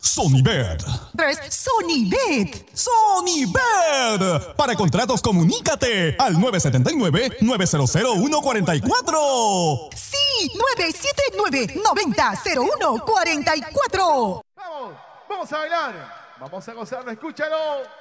Sonybet. 3. Sonybet. Sonybet. Para contratos, comunícate al 979-900-144. Sí, 979-90-0144. Vamos a bailar, vamos a gozarlo, escúchalo.